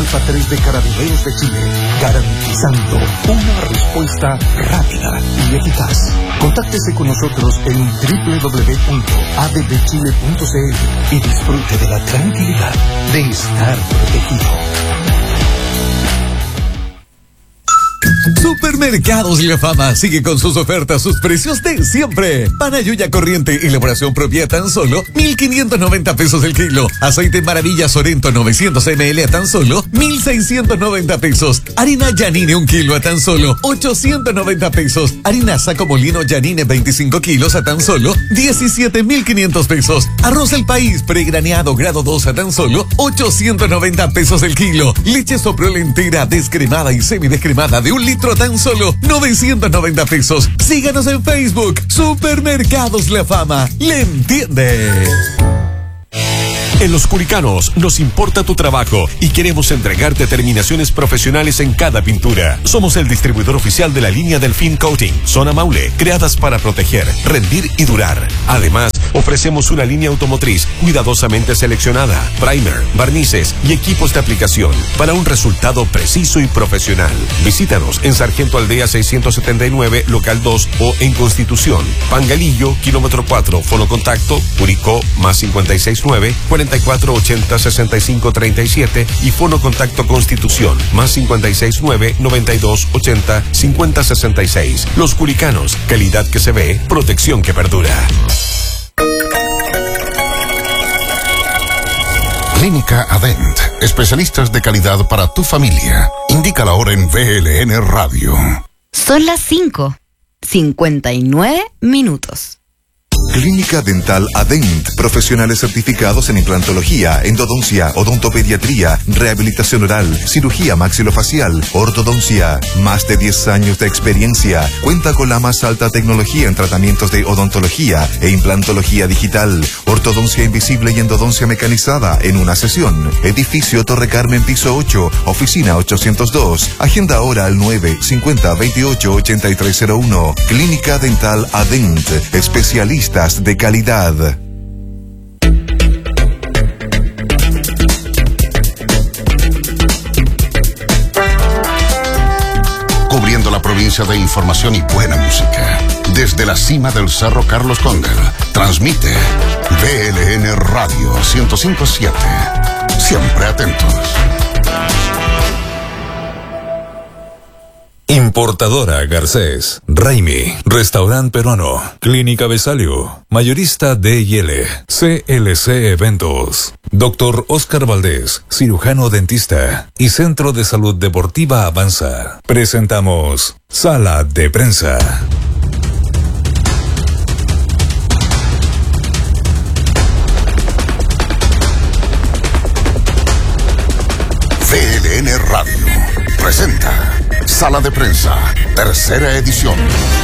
Alfa 3 de Carabineros de Chile, garantizando una respuesta rápida y eficaz. Contáctese con nosotros en www.adbchile.cl y disfrute de la tranquilidad de estar protegido. Supermercados La Fama sigue con sus ofertas, sus precios de siempre. Panayuya corriente, elaboración propia, tan solo 1,590 pesos el kilo. Aceite Maravilla Sorento 900 ml a tan solo 1,690 pesos. Harina Yanine 1 kilo a tan solo 890 pesos. Harina Saco Molino Yanine 25 kilos a tan solo 17,500 pesos. Arroz El País pregraneado grado 2 a tan solo 890 pesos el kilo. Leche Soprole entera, descremada y semidescremada de 1 litro, tan solo 990 pesos. Síganos en Facebook. Supermercados La Fama. ¡Le entiende! En Los Curicanos nos importa tu trabajo y queremos entregarte terminaciones profesionales en cada pintura. Somos el distribuidor oficial de la línea Delfín Coating, Zona Maule, creadas para proteger, rendir y durar. Además, ofrecemos una línea automotriz cuidadosamente seleccionada, primer, barnices y equipos de aplicación para un resultado preciso y profesional. Visítanos en Sargento Aldea 679, local 2 o en Constitución, Pangalillo, kilómetro 4, fono contacto, Curicó, más 569 4480 6537 y fono contacto Constitución, más 569 9280 5066. Los Curicanos, calidad que se ve, protección que perdura. Clínica Adent, especialistas de calidad para tu familia. Indica la hora en VLN Radio. Son las 5:59. Clínica Dental Adent, profesionales certificados en implantología, endodoncia, odontopediatría, rehabilitación oral, cirugía maxilofacial, ortodoncia. Más de 10 años de experiencia. Cuenta con la más alta tecnología en tratamientos de odontología e implantología digital, ortodoncia invisible y endodoncia mecanizada en una sesión. Edificio Torre Carmen, piso 8, oficina 802. Agenda ahora al 950-28-8301. Clínica Dental Adent, especialistas de calidad. Cubriendo la provincia de información y buena música. Desde la cima del Cerro Carlos Cóndel, transmite VLN Radio 105.7. Siempre atentos. Importadora Garcés, Raimi, Restaurante Peruano, Clínica Besalio, Mayorista D&L, CLC Eventos, Dr. Oscar Valdés, cirujano dentista y Centro de Salud Deportiva Avanza. Presentamos Sala de Prensa. VLN Radio presenta Sala de Prensa, tercera edición.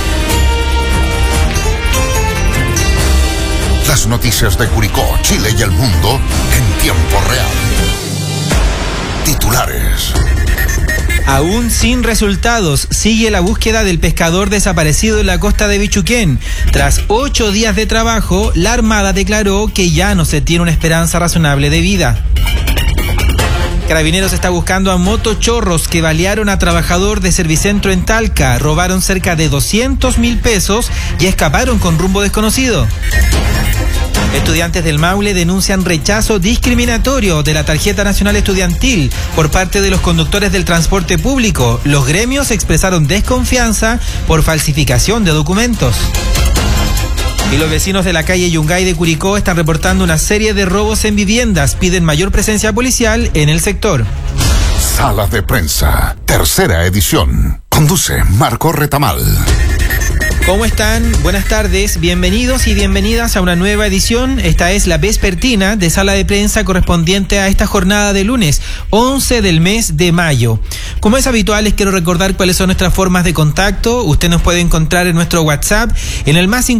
Las noticias de Curicó, Chile y el mundo en tiempo real. Titulares. Aún sin resultados, sigue la búsqueda del pescador desaparecido en la costa de Bichuquén. Tras 8 días de trabajo, la Armada declaró que ya no se tiene una esperanza razonable de vida. Carabineros está buscando a motochorros que balearon a trabajador de Servicentro en Talca, robaron cerca de 200.000 pesos y escaparon con rumbo desconocido. Estudiantes del Maule denuncian rechazo discriminatorio de la tarjeta nacional estudiantil por parte de los conductores del transporte público. Los gremios expresaron desconfianza por falsificación de documentos. Y los vecinos de la calle Yungay de Curicó están reportando una serie de robos en viviendas. Piden mayor presencia policial en el sector. Sala de Prensa, tercera edición. Conduce Marco Retamal. ¿Cómo están? Buenas tardes, bienvenidos y bienvenidas a una nueva edición. Esta es la vespertina de Sala de Prensa correspondiente a esta jornada de lunes, 11 del mes de mayo. Como es habitual, les quiero recordar cuáles son nuestras formas de contacto. Usted nos puede encontrar en nuestro WhatsApp en el más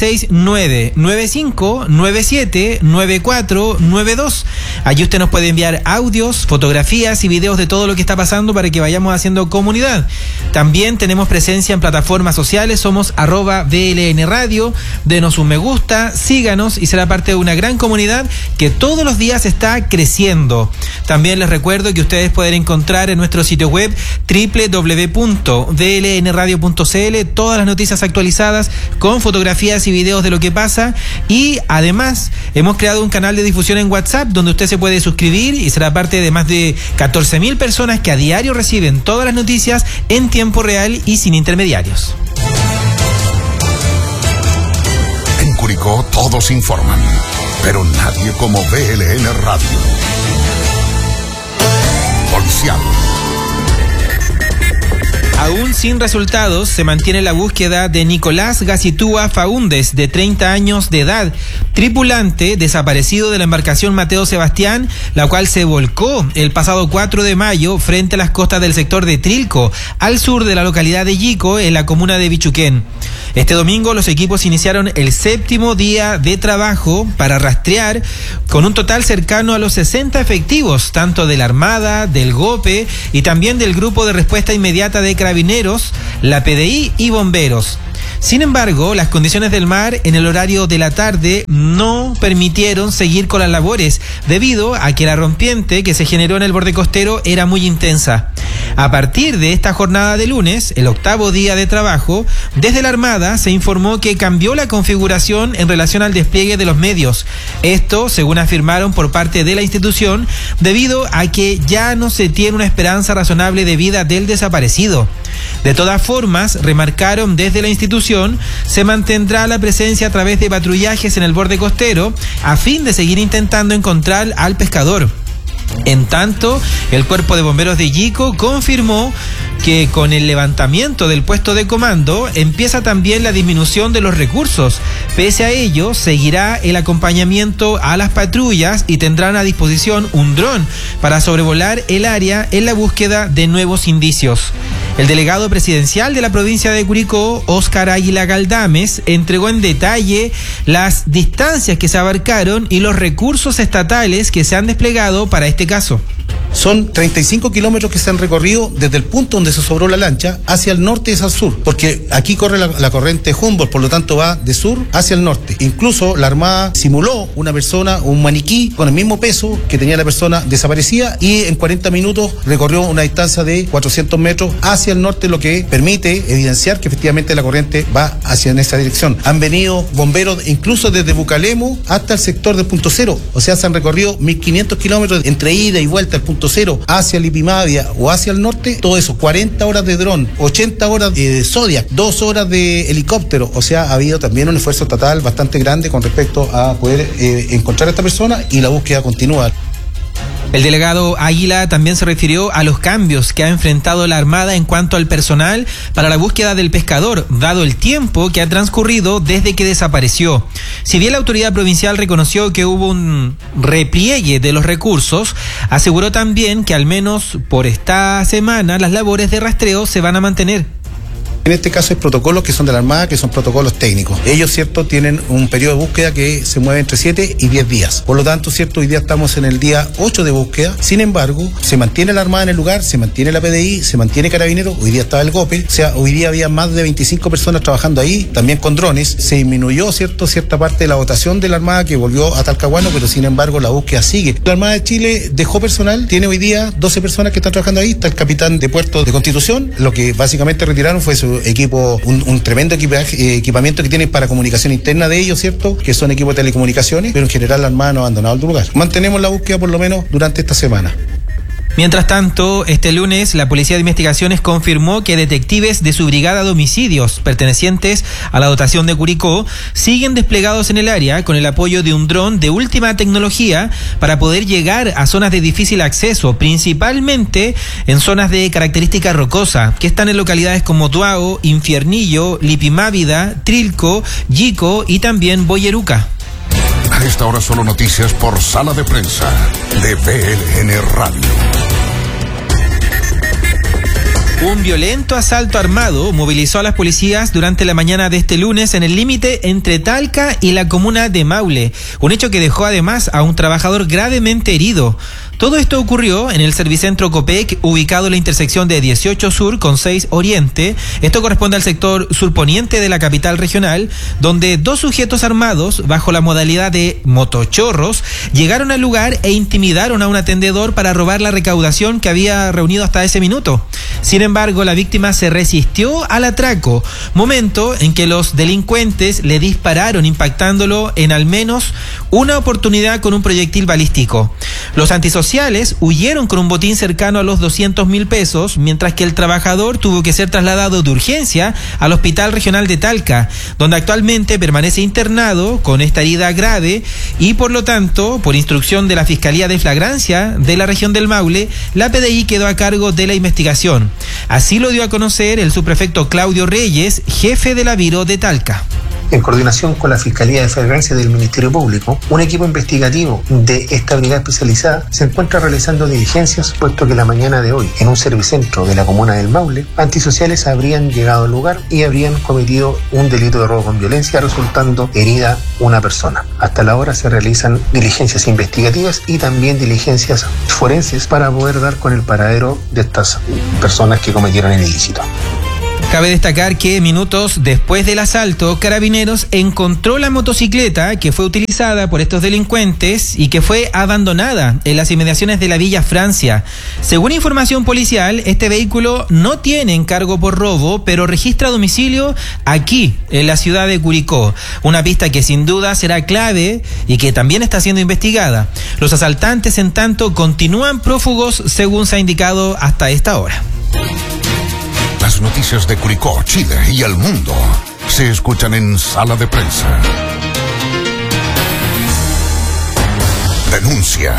569-95-97-94-92. Allí usted nos puede enviar audios, fotografías y videos de todo lo que está pasando para que vayamos haciendo comunidad. También tenemos presencia en plataformas sociales, somos @BLN Radio. Denos un me gusta, síganos y será parte de una gran comunidad que todos los días está creciendo. También les recuerdo que ustedes pueden encontrar en nuestro sitio web www.dlnradio.cl todas las noticias actualizadas con fotografías y videos de lo que pasa, y además hemos creado un canal de difusión en WhatsApp donde usted se puede suscribir y será parte de más de 14.000 personas que a diario reciben todas las noticias en tiempo real y sin intermediarios. En Curicó todos informan, pero nadie como BLN Radio. Policial. Aún sin resultados, se mantiene la búsqueda de Nicolás Gacitúa Faúndez, de 30 años de edad, tripulante desaparecido de la embarcación Mateo Sebastián, la cual se volcó el pasado 4 de mayo frente a las costas del sector de Trilco, al sur de la localidad de Yico, en la comuna de Bichuquén. Este domingo los equipos iniciaron el 7º día de trabajo para rastrear, con un total cercano a los 60 efectivos, tanto de la Armada, del GOPE y también del Grupo de Respuesta Inmediata de Carabineros, la PDI y bomberos. Sin embargo, las condiciones del mar en el horario de la tarde no permitieron seguir con las labores, debido a que la rompiente que se generó en el borde costero era muy intensa. A partir de esta jornada de lunes, el 8º día de trabajo, desde la Armada se informó que cambió la configuración en relación al despliegue de los medios. Esto, según afirmaron por parte de la institución, debido a que ya no se tiene una esperanza razonable de vida del desaparecido. De todas formas, remarcaron desde la institución, se mantendrá la presencia a través de patrullajes en el borde costero a fin de seguir intentando encontrar al pescador. En tanto, el Cuerpo de Bomberos de Yico confirmó que con el levantamiento del puesto de comando empieza también la disminución de los recursos. Pese a ello, seguirá el acompañamiento a las patrullas y tendrán a disposición un dron para sobrevolar el área en la búsqueda de nuevos indicios. El delegado presidencial de la provincia de Curicó, Óscar Águila Galdames, entregó en detalle las distancias que se abarcaron y los recursos estatales que se han desplegado para este caso. Son 35 kilómetros que se han recorrido desde el punto donde se sobró la lancha hacia el norte y hacia el sur, porque aquí corre la corriente Humboldt, por lo tanto va de sur hacia el norte. Incluso la Armada simuló una persona, un maniquí con el mismo peso que tenía la persona desaparecida, y en 40 minutos recorrió una distancia de 400 metros hacia el norte, lo que permite evidenciar que efectivamente la corriente va hacia en esa dirección. Han venido bomberos incluso desde Bucalemo hasta el sector del punto cero, o sea, se han recorrido 1.500 kilómetros entre ida y vuelta al punto cero hacia Lipimavia o hacia el norte. Todo eso, 40 horas de dron, 80 horas de Zodiac, 2 horas de helicóptero. O sea, ha habido también un esfuerzo estatal bastante grande con respecto a poder encontrar a esta persona, y la búsqueda continúa. El delegado Águila también se refirió a los cambios que ha enfrentado la Armada en cuanto al personal para la búsqueda del pescador, dado el tiempo que ha transcurrido desde que desapareció. Si bien la autoridad provincial reconoció que hubo un repliegue de los recursos, aseguró también que al menos por esta semana las labores de rastreo se van a mantener. En este caso hay protocolos que son de la Armada, que son protocolos técnicos. Ellos, cierto, tienen un periodo de búsqueda que se mueve entre 7 y 10 días. Por lo tanto, cierto, hoy día estamos en el día 8 de búsqueda. Sin embargo, se mantiene la Armada en el lugar, se mantiene la PDI, se mantiene Carabineros. Hoy día estaba el GOPE. O sea, hoy día había más de 25 personas trabajando ahí, también con drones. Se disminuyó, cierto, cierta parte de la dotación de la Armada que volvió a Talcahuano, pero sin embargo la búsqueda sigue. La Armada de Chile dejó personal, tiene hoy día 12 personas que están trabajando ahí. Está el capitán de Puerto de Constitución. Lo que básicamente retiraron fue su equipo, un tremendo equipamiento que tienen para comunicación interna de ellos, ¿cierto? Que son equipos de telecomunicaciones, pero en general la Armada no ha abandonado el lugar. Mantenemos la búsqueda por lo menos durante esta semana. Mientras tanto, este lunes la Policía de Investigaciones confirmó que detectives de su brigada de homicidios pertenecientes a la dotación de Curicó siguen desplegados en el área con el apoyo de un dron de última tecnología para poder llegar a zonas de difícil acceso, principalmente en zonas de característica rocosa, que están en localidades como Tuao, Infiernillo, Lipimávida, Trilco, Yico y también Boyeruca. A esta hora solo noticias por Sala de Prensa de BLN Radio. Un violento asalto armado movilizó a las policías durante la mañana de este lunes en el límite entre Talca y la comuna de Maule, un hecho que dejó además a un trabajador gravemente herido. Todo esto ocurrió en el Servicentro Copec, ubicado en la intersección de 18 Sur con 6 Oriente. Esto corresponde al sector surponiente de la capital regional, donde dos sujetos armados, bajo la modalidad de motochorros, llegaron al lugar e intimidaron a un atendedor para robar la recaudación que había reunido hasta ese minuto. Sin embargo, la víctima se resistió al atraco, momento en que los delincuentes le dispararon, impactándolo en al menos una oportunidad con un proyectil balístico. Los antisociales huyeron con un botín cercano a los 200.000 pesos, mientras que el trabajador tuvo que ser trasladado de urgencia al Hospital Regional de Talca, donde actualmente permanece internado con esta herida grave y, por lo tanto, por instrucción de la Fiscalía de Flagrancia de la región del Maule, la PDI quedó a cargo de la investigación. Así lo dio a conocer el subprefecto Claudio Reyes, jefe de la Biro de Talca. En coordinación con la Fiscalía de Flagrancia del Ministerio Público, un equipo investigativo de esta brigada especializada se encuentra realizando diligencias, puesto que la mañana de hoy, en un servicentro de la comuna del Maule, antisociales habrían llegado al lugar y habrían cometido un delito de robo con violencia, resultando herida una persona. Hasta la hora se realizan diligencias investigativas y también diligencias forenses para poder dar con el paradero de estas personas que cometieron el ilícito. Cabe destacar que minutos después del asalto, Carabineros encontró la motocicleta que fue utilizada por estos delincuentes y que fue abandonada en las inmediaciones de la Villa Francia. Según información policial, este vehículo no tiene encargo por robo, pero registra domicilio aquí, en la ciudad de Curicó. Una pista que sin duda será clave y que también está siendo investigada. Los asaltantes, en tanto, continúan prófugos, según se ha indicado hasta esta hora. Las noticias de Curicó, Chile y el mundo se escuchan en Sala de Prensa. Denuncia.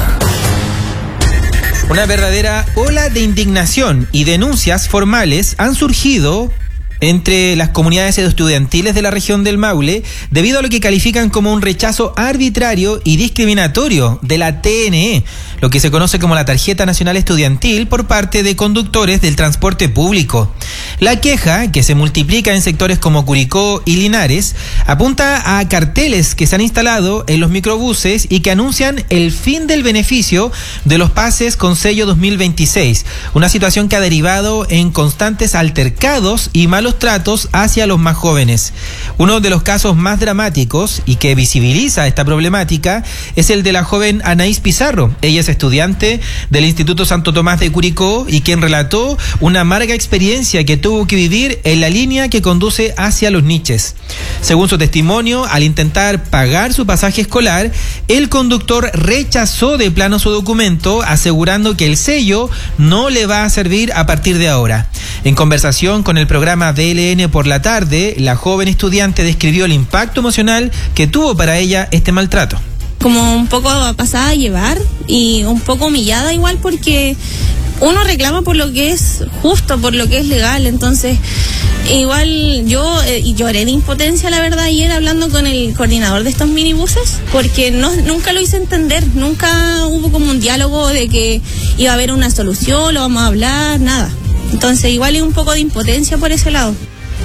Una verdadera ola de indignación y denuncias formales han surgido entre las comunidades estudiantiles de la región del Maule debido a lo que califican como un rechazo arbitrario y discriminatorio de la TNE, lo que se conoce como la Tarjeta Nacional Estudiantil, por parte de conductores del transporte público. La queja, que se multiplica en sectores como Curicó y Linares, apunta a carteles que se han instalado en los microbuses y que anuncian el fin del beneficio de los pases con sello 2026, una situación que ha derivado en constantes altercados y malos tratos hacia los más jóvenes. Uno de los casos más dramáticos y que visibiliza esta problemática es el de la joven Anaís Pizarro. Ella es estudiante del Instituto Santo Tomás de Curicó y quien relató una amarga experiencia que tuvo que vivir en la línea que conduce hacia Los Niches. Según su testimonio, al intentar pagar su pasaje escolar, el conductor rechazó de plano su documento, asegurando que el sello no le va a servir a partir de ahora. En conversación con el programa DLN por la tarde, la joven estudiante describió el impacto emocional que tuvo para ella este maltrato. Como un poco pasada a llevar y un poco humillada igual, porque uno reclama por lo que es justo, por lo que es legal. Entonces igual yo lloré de impotencia, la verdad, ayer hablando con el coordinador de estos minibuses, porque nunca lo hice entender, nunca hubo como un diálogo de que iba a haber una solución, lo vamos a hablar, nada. Entonces igual hay un poco de impotencia por ese lado.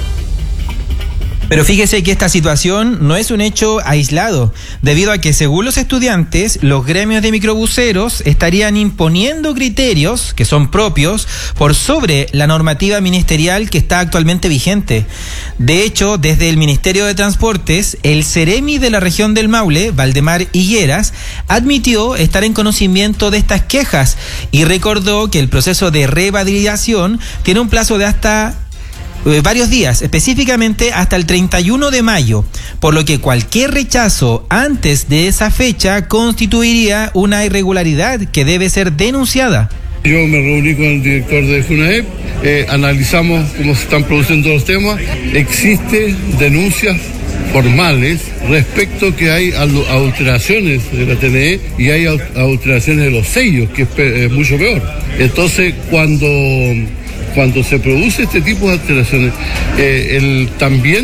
Pero fíjese que esta situación no es un hecho aislado, debido a que, según los estudiantes, los gremios de microbuseros estarían imponiendo criterios que son propios por sobre la normativa ministerial que está actualmente vigente. De hecho, desde el Ministerio de Transportes, el Ceremi de la región del Maule, Valdemar Higueras, admitió estar en conocimiento de estas quejas y recordó que el proceso de revalidación tiene un plazo de hasta varios días, específicamente hasta el 31 de mayo, por lo que cualquier rechazo antes de esa fecha constituiría una irregularidad que debe ser denunciada. Yo me reuní con el director de FUNAEP, analizamos cómo se están produciendo los temas. Existen denuncias formales respecto que hay adulteraciones de la TNE y hay adulteraciones de los sellos, que es mucho peor. Entonces, cuando se produce este tipo de alteraciones, también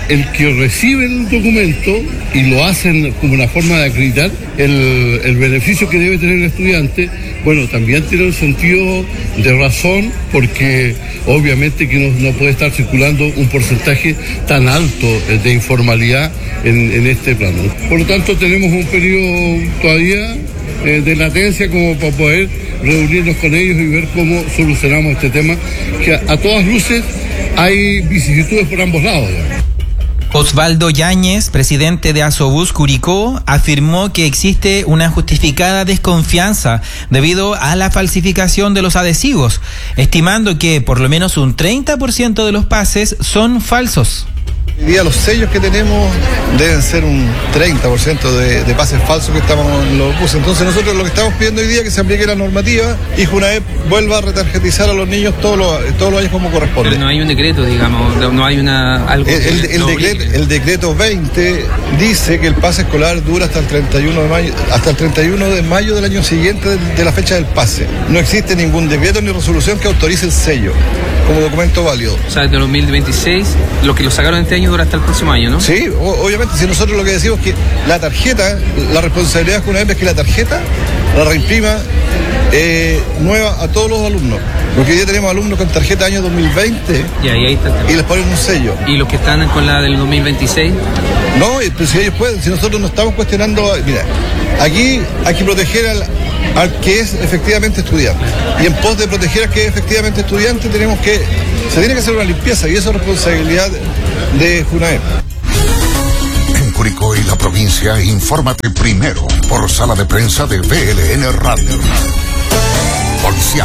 el que recibe el documento y lo hacen como una forma de acreditar el beneficio que debe tener el estudiante, bueno, también tiene un sentido de razón, porque obviamente que no puede estar circulando un porcentaje tan alto de informalidad en este plano. Por lo tanto, tenemos un periodo todavía de latencia como para poder reunirnos con ellos y ver cómo solucionamos este tema, que a todas luces hay vicisitudes por ambos lados. Osvaldo Yáñez, presidente de Asobús Curicó, afirmó que existe una justificada desconfianza debido a la falsificación de los adhesivos, estimando que por lo menos un 30% de los pases son falsos. Hoy día los sellos que tenemos deben ser un 30% de pases falsos que estamos en los buses. Entonces nosotros lo que estamos pidiendo hoy día es que se aplique la normativa y Junaep vuelva a retarjetizar a los niños todos los años como corresponde. Pero no hay un decreto, digamos, no hay algo el decreto 20 dice que el pase escolar dura hasta el 31 de mayo del año siguiente de la fecha del pase. No existe ningún decreto ni resolución que autorice el sello como documento válido. O sea, desde 2026, lo que lo sacaron este año dura hasta el próximo año, ¿no? Sí, obviamente, si nosotros lo que decimos es que la tarjeta, la responsabilidad de Junaep es que la tarjeta la reimprima nueva a todos los alumnos. Porque hoy día tenemos alumnos con tarjeta año 2020 y les ponen un sello. ¿Y los que están con la del 2026? No, pues si ellos pueden, si nosotros no estamos cuestionando, mira, aquí hay que proteger al que es efectivamente estudiante. Y en pos de proteger al que es efectivamente estudiante se tiene que hacer una limpieza, y eso es responsabilidad de Junaep. En Curicó y la provincia, infórmate primero por sala de prensa de VLN Radio. Policial.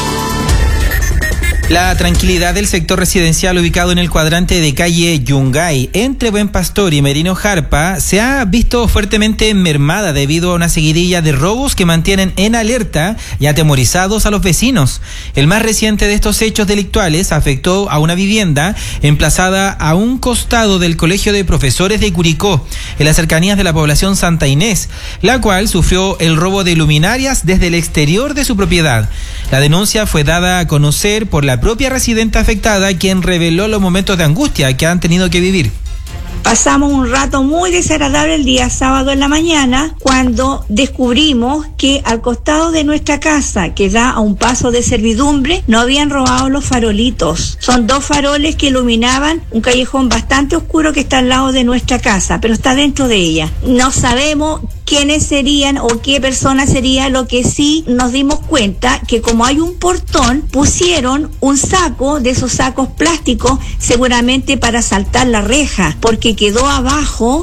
La tranquilidad del sector residencial ubicado en el cuadrante de calle Yungay, entre Buen Pastor y Merino Jarpa, se ha visto fuertemente mermada debido a una seguidilla de robos que mantienen en alerta y atemorizados a los vecinos. El más reciente de estos hechos delictuales afectó a una vivienda emplazada a un costado del Colegio de Profesores de Curicó, en las cercanías de la población Santa Inés, la cual sufrió el robo de luminarias desde el exterior de su propiedad. La denuncia fue dada a conocer por la propia residente afectada, quien reveló los momentos de angustia que han tenido que vivir. Pasamos un rato muy desagradable el día sábado en la mañana, cuando descubrimos que al costado de nuestra casa, que da a un paso de servidumbre, no habían robado los farolitos. Son 2 faroles que iluminaban un callejón bastante oscuro que está al lado de nuestra casa, pero está dentro de ella. No sabemos quiénes serían o qué persona sería. Lo que sí nos dimos cuenta que como hay un portón, pusieron un saco de esos sacos plásticos, seguramente para saltar la reja, porque quedó abajo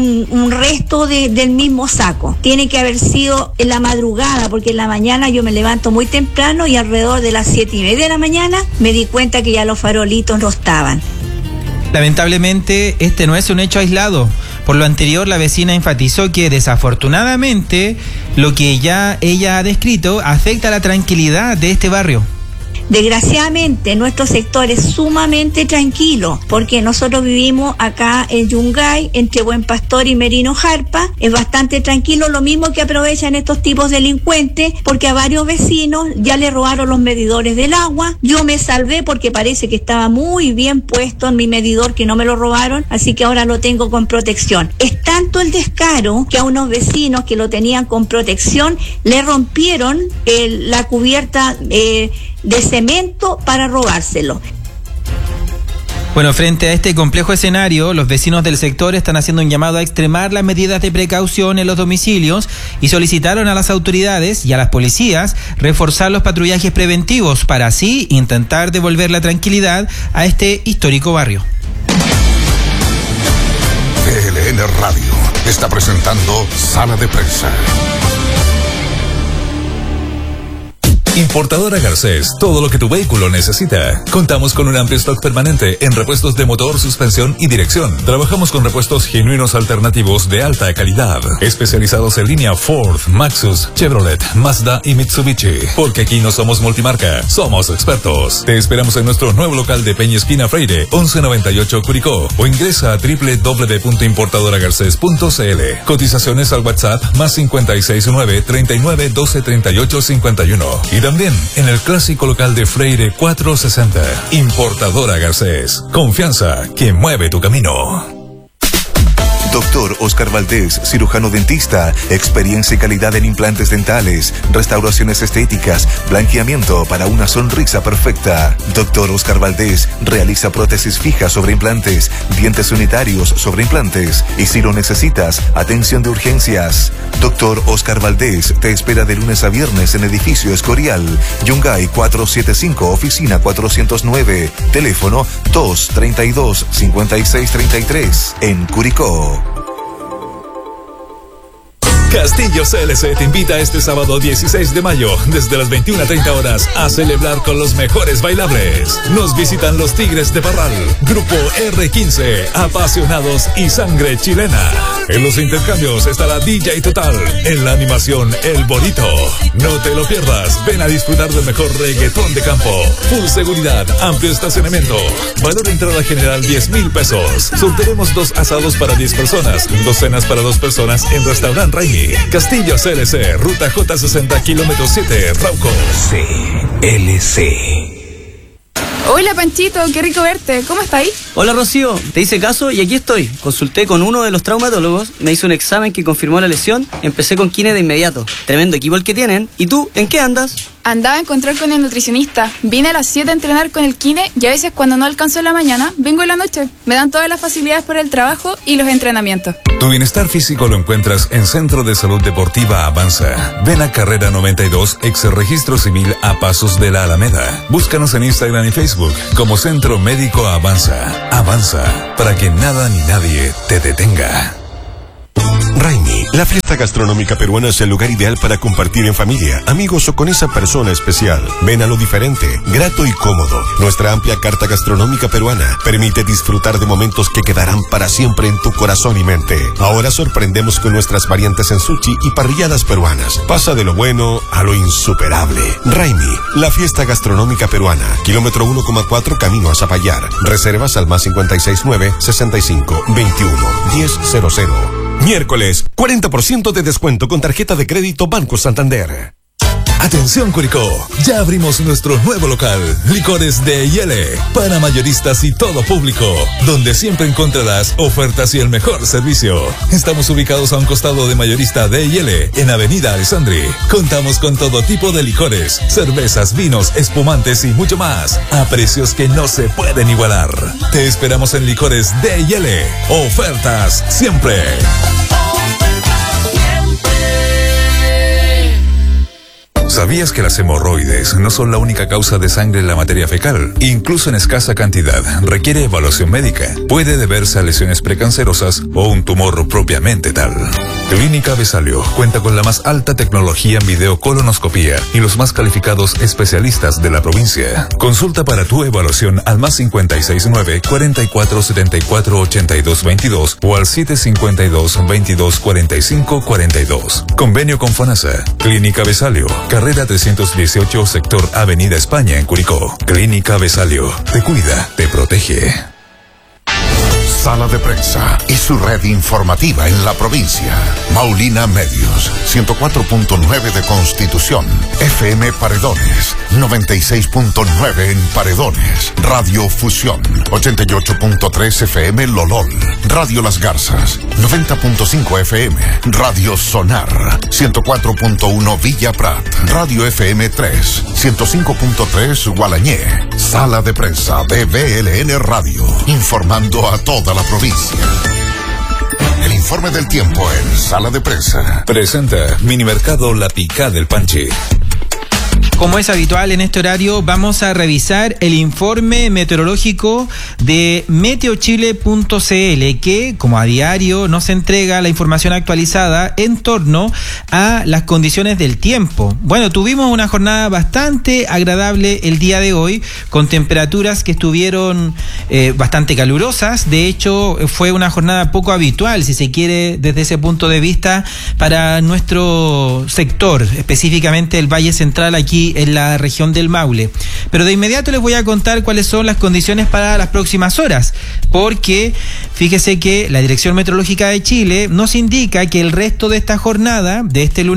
un resto del mismo saco. Tiene que haber sido en la madrugada, porque en la mañana yo me levanto muy temprano y alrededor de las 7:30 de la mañana me di cuenta que ya los farolitos no estaban. Lamentablemente, este no es un hecho aislado. Por lo anterior, la vecina enfatizó que desafortunadamente lo que ya ella ha descrito afecta a la tranquilidad de este barrio. Desgraciadamente, nuestro sector es sumamente tranquilo, porque nosotros vivimos acá en Yungay, entre Buen Pastor y Merino Jarpa. Es bastante tranquilo, lo mismo que aprovechan estos tipos delincuentes, porque a varios vecinos ya le robaron los medidores del agua. Yo me salvé porque parece que estaba muy bien puesto en mi medidor, que no me lo robaron, así que ahora lo tengo con protección. Es tanto el descaro que a unos vecinos que lo tenían con protección le rompieron la cubierta de cemento para robárselo. Bueno, frente a este complejo escenario, los vecinos del sector están haciendo un llamado a extremar las medidas de precaución en los domicilios y solicitaron a las autoridades y a las policías reforzar los patrullajes preventivos para así intentar devolver la tranquilidad a este histórico barrio. VLN Radio está presentando Sala de Prensa. Importadora Garcés, todo lo que tu vehículo necesita. Contamos con un amplio stock permanente en repuestos de motor, suspensión y dirección. Trabajamos con repuestos genuinos alternativos de alta calidad, especializados en línea Ford, Maxus, Chevrolet, Mazda y Mitsubishi. Porque aquí no somos multimarca, somos expertos. Te esperamos en nuestro nuevo local de Peña Esquina Freire, 1198 Curicó, o ingresa a www.importadoragarces.cl. Cotizaciones al WhatsApp +569 39 12 38 51. Y también en el clásico local de Freire 460. Importadora Garcés. Confianza que mueve tu camino. Doctor Oscar Valdés, cirujano dentista, experiencia y calidad en implantes dentales, restauraciones estéticas, blanqueamiento para una sonrisa perfecta. Doctor Oscar Valdés realiza prótesis fijas sobre implantes, dientes unitarios sobre implantes y si lo necesitas, atención de urgencias. Doctor Oscar Valdés te espera de lunes a viernes en edificio Escorial, Yungay 475, oficina 409, teléfono 232-5633, en Curicó. Castillo CLC te invita este sábado 16 de mayo, desde las 21:30 horas, a celebrar con los mejores bailables. Nos visitan los Tigres de Parral, Grupo R15, apasionados y sangre chilena. En los intercambios estará DJ Total, en la animación El Bonito. No te lo pierdas, ven a disfrutar del mejor reggaetón de campo. Full seguridad, amplio estacionamiento. Valor de entrada general 10,000 pesos. Sortearemos 2 asados para 10 personas, 2 cenas para 2 personas en Restaurant Raimi. Castillo CLC, ruta J60, kilómetro 7, Rauco. CLC. Hola Panchito, qué rico verte. ¿Cómo está ahí? Hola Rocío, te hice caso y aquí estoy. Consulté con uno de los traumatólogos, me hizo un examen que confirmó la lesión, empecé con kine de inmediato. Tremendo equipo el que tienen. ¿Y tú, en qué andas? Andaba a encontrar con el nutricionista. Vine a las 7 a entrenar con el kine y a veces cuando no alcanzo en la mañana, vengo en la noche. Me dan todas las facilidades para el trabajo y los entrenamientos. Tu bienestar físico lo encuentras en Centro de Salud Deportiva Avanza. Ven a Carrera 92, ex Registro Civil a pasos de la Alameda. Búscanos en Instagram y Facebook como Centro Médico Avanza. Avanza, para que nada ni nadie te detenga. Raimi, la fiesta gastronómica peruana es el lugar ideal para compartir en familia, amigos o con esa persona especial. Ven a lo diferente, grato y cómodo. Nuestra amplia carta gastronómica peruana permite disfrutar de momentos que quedarán para siempre en tu corazón y mente. Ahora sorprendemos con nuestras variantes en sushi y parrilladas peruanas. Pasa de lo bueno a lo insuperable. Raimi, la fiesta gastronómica peruana. Kilómetro 1,4 camino a Zapallar. Reservas al +569 65 21 1000. Miércoles, 40% de descuento con tarjeta de crédito Banco Santander. Atención Curicó, ya abrimos nuestro nuevo local, Licores D&L, para mayoristas y todo público, donde siempre encontrarás ofertas y el mejor servicio. Estamos ubicados a un costado de Mayorista D&L, en Avenida Alessandri. Contamos con todo tipo de licores, cervezas, vinos, espumantes y mucho más, a precios que no se pueden igualar. Te esperamos en Licores D&L, ofertas siempre. ¿Sabías que las hemorroides no son la única causa de sangre en la materia fecal? Incluso en escasa cantidad, requiere evaluación médica. Puede deberse a lesiones precancerosas o un tumor propiamente tal. Clínica Besalio cuenta con la más alta tecnología en videocolonoscopía y los más calificados especialistas de la provincia. Consulta para tu evaluación al +569 44 74 82 22 o al 752 22 45 42. Convenio con FONASA. Clínica Besalio, carrera 318, sector Avenida España en Curicó. Clínica Besalio, te cuida, te protege. Sala de Prensa y su red informativa en la provincia. Maulina Medios, 104.9 de Constitución. FM Paredones, 96.9 en Paredones. Radio Fusión, 88.3 FM Lolol. Radio Las Garzas, 90.5 FM. Radio Sonar, 104.1 Villa Prat. Radio FM 3, 105.3 Gualañé. Sala de Prensa de BLN Radio, informando a toda la provincia. El informe del tiempo en Sala de Prensa. Presenta Minimercado La Picá del Panchi. Como es habitual en este horario, vamos a revisar el informe meteorológico de meteochile.cl, que como a diario nos entrega la información actualizada en torno a las condiciones del tiempo. Bueno, tuvimos una jornada bastante agradable el día de hoy, con temperaturas que estuvieron bastante calurosas. De hecho, fue una jornada poco habitual, si se quiere, desde ese punto de vista, para nuestro sector, específicamente el Valle Central, aquí en la región del Maule. Pero de inmediato les voy a contar cuáles son las condiciones para las próximas horas, porque fíjese que la Dirección Meteorológica de Chile nos indica que el resto de esta jornada, de este lunes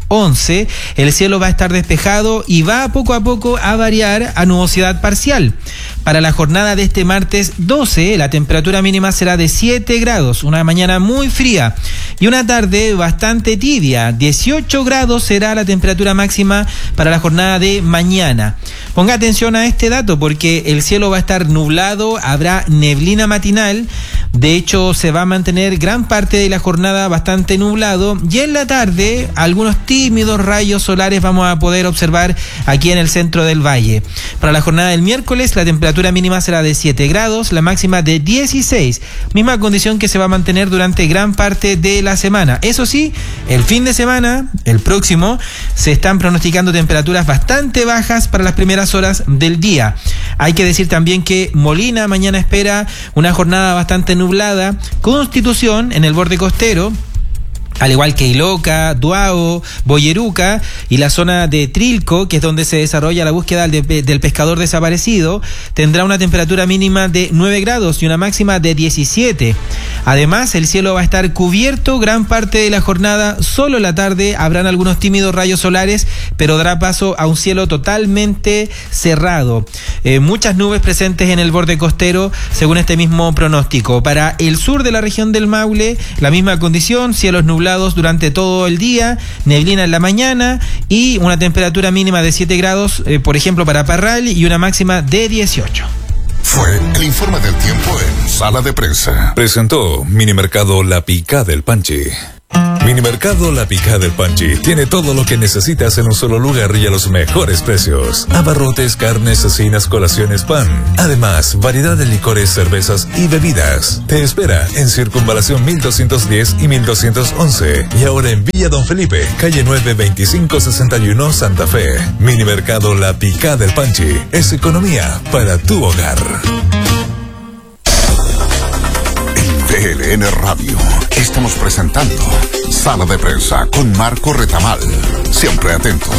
11, el cielo va a estar despejado y va poco a poco a variar a nubosidad parcial. Para la jornada de este martes 12, la temperatura mínima será de 7 grados, una mañana muy fría y una tarde bastante tibia. 18 grados será la temperatura máxima para la jornada de mañana. Ponga atención a este dato porque el cielo va a estar nublado, habrá neblina matinal. De hecho, se va a mantener gran parte de la jornada bastante nublado y en la tarde algunos tímidos rayos solares vamos a poder observar aquí en el centro del valle. Para la jornada del miércoles, la temperatura mínima será de 7 grados, la máxima de 16, misma condición que se va a mantener durante gran parte de la semana. Eso sí, el fin de semana, el próximo, se están pronosticando temperaturas bastante bajas para las primeras horas del día. Hay que decir también que Molina mañana espera una jornada bastante nublada, Constitución en el borde costero, al igual que Iloca, Duao, Boyeruca y la zona de Trilco, que es donde se desarrolla la búsqueda del pescador desaparecido, tendrá una temperatura mínima de 9 grados y una máxima de 17. Además, el cielo va a estar cubierto gran parte de la jornada, solo en la tarde habrán algunos tímidos rayos solares, pero dará paso a un cielo totalmente cerrado. Muchas nubes presentes en el borde costero, según este mismo pronóstico. Para el sur de la región del Maule, la misma condición, cielos nublados durante todo el día, neblina en la mañana y una temperatura mínima de 7 grados, por ejemplo, para Parral y una máxima de 18. Fue el informe del tiempo en Sala de Prensa. Presentó Minimercado La Picá del Panchi. Minimercado La Picá del Panchi tiene todo lo que necesitas en un solo lugar y a los mejores precios. Abarrotes, carnes, cecinas, colaciones, pan. Además, variedad de licores, cervezas y bebidas. Te espera en Circunvalación 1210 y 1211. Y ahora en Villa Don Felipe, calle 9, 2561, Santa Fe. Minimercado La Picá del Panchi es economía para tu hogar. DLN Radio. Estamos presentando Sala de Prensa con Marco Retamal. Siempre atentos.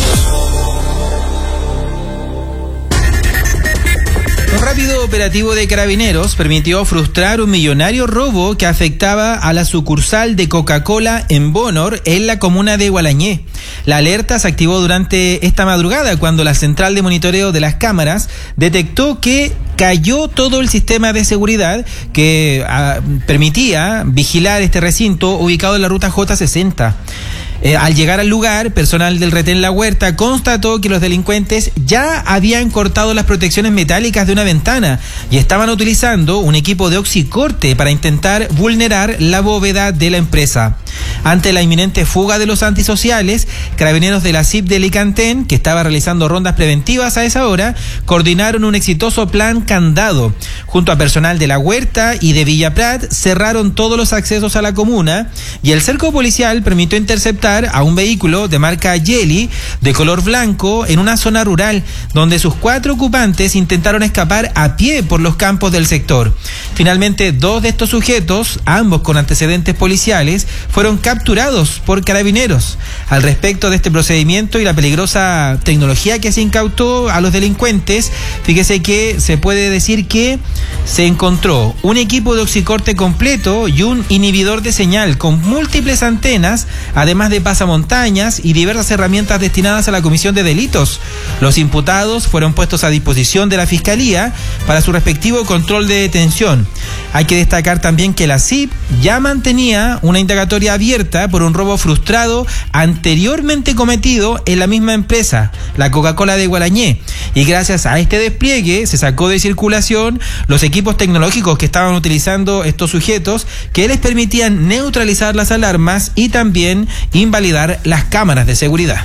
Un rápido operativo de Carabineros permitió frustrar un millonario robo que afectaba a la sucursal de Coca-Cola en Bonor, en la comuna de Gualañé. La alerta se activó durante esta madrugada cuando la central de monitoreo de las cámaras detectó que cayó todo el sistema de seguridad que permitía vigilar este recinto ubicado en la ruta J60. Al llegar al lugar, personal del retén La Huerta constató que los delincuentes ya habían cortado las protecciones metálicas de una ventana y estaban utilizando un equipo de oxicorte para intentar vulnerar la bóveda de la empresa. Ante la inminente fuga de los antisociales, Carabineros de la CIP de Licantén, que estaba realizando rondas preventivas a esa hora, coordinaron un exitoso plan candado. Junto a personal de La Huerta y de Villa Prat, cerraron todos los accesos a la comuna y el cerco policial permitió interceptar a un vehículo de marca Yeli de color blanco en una zona rural donde sus 4 ocupantes intentaron escapar a pie por los campos del sector. Finalmente, 2 de estos sujetos, ambos con antecedentes policiales, fueron capturados por Carabineros. Al respecto de este procedimiento y la peligrosa tecnología que se incautó a los delincuentes, fíjese que se puede decir que se encontró un equipo de oxicorte completo y un inhibidor de señal con múltiples antenas, además de pasamontañas y diversas herramientas destinadas a la comisión de delitos. Los imputados fueron puestos a disposición de la Fiscalía para su respectivo control de detención. Hay que destacar también que la CIP ya mantenía una indagatoria abierta por un robo frustrado anteriormente cometido en la misma empresa, la Coca-Cola de Gualañé, y gracias a este despliegue se sacó de circulación los equipos tecnológicos que estaban utilizando estos sujetos, que les permitían neutralizar las alarmas y también invalidar las cámaras de seguridad.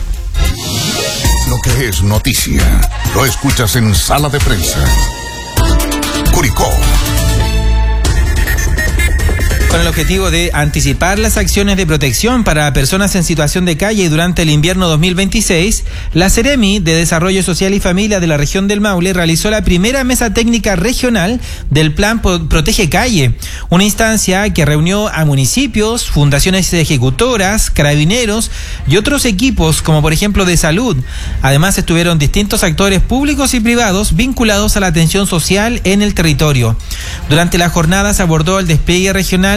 Lo que es noticia, lo escuchas en Sala de Prensa. Curicó. Con el objetivo de anticipar las acciones de protección para personas en situación de calle durante el invierno 2026, la Seremi de Desarrollo Social y Familia de la región del Maule realizó la primera mesa técnica regional del Plan Protege Calle, una instancia que reunió a municipios, fundaciones ejecutoras, carabineros y otros equipos como por ejemplo de salud. Además estuvieron distintos actores públicos y privados vinculados a la atención social en el territorio. Durante la jornada se abordó el despliegue regional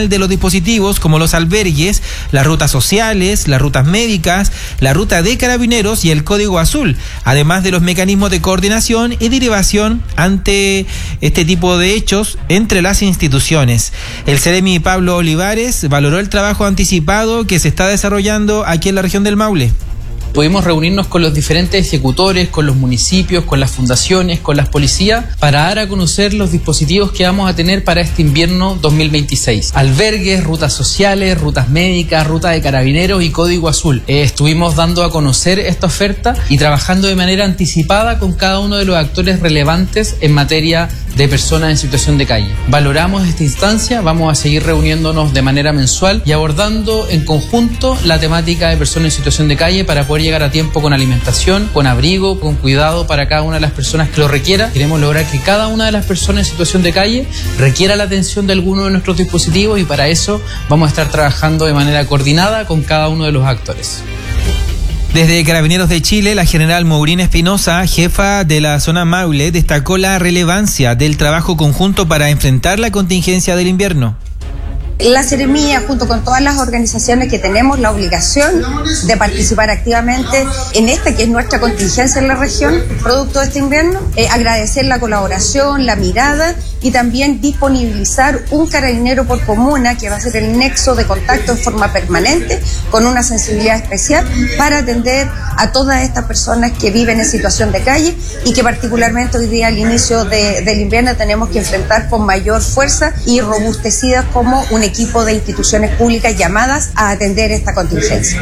nivel de los dispositivos como los albergues, las rutas sociales, las rutas médicas, la ruta de carabineros y el código azul, además de los mecanismos de coordinación y derivación ante este tipo de hechos entre las instituciones. El Ceremi Pablo Olivares valoró el trabajo anticipado que se está desarrollando aquí en la región del Maule. Pudimos reunirnos con los diferentes ejecutores, con los municipios, con las fundaciones, con las policías, para dar a conocer los dispositivos que vamos a tener para este invierno 2026. Albergues, rutas sociales, rutas médicas, ruta de carabineros y código azul. Estuvimos dando a conocer esta oferta y trabajando de manera anticipada con cada uno de los actores relevantes en materia de personas en situación de calle. Valoramos esta instancia, vamos a seguir reuniéndonos de manera mensual y abordando en conjunto la temática de personas en situación de calle para poder llegar a tiempo con alimentación, con abrigo, con cuidado para cada una de las personas que lo requiera. Queremos lograr que cada una de las personas en situación de calle requiera la atención de alguno de nuestros dispositivos y para eso vamos a estar trabajando de manera coordinada con cada uno de los actores. Desde Carabineros de Chile, la general Maureen Espinosa, jefa de la zona Maule, destacó la relevancia del trabajo conjunto para enfrentar la contingencia del invierno. La Seremía, junto con todas las organizaciones que tenemos la obligación de participar activamente en esta que es nuestra contingencia en la región, producto de este invierno, agradecer la colaboración, la mirada y también disponibilizar un carabinero por comuna que va a ser el nexo de contacto en forma permanente con una sensibilidad especial para atender a todas estas personas que viven en situación de calle y que particularmente hoy día al inicio del invierno tenemos que enfrentar con mayor fuerza y robustecidas como un equipo de instituciones públicas llamadas a atender esta contingencia.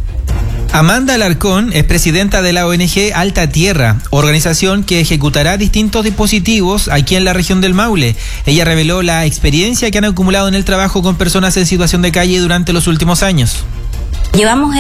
Amanda Alarcón es presidenta de la ONG Alta Tierra, organización que ejecutará distintos dispositivos aquí en la región del Maule. Ella reveló la experiencia que han acumulado en el trabajo con personas en situación de calle durante los últimos años. Llevamos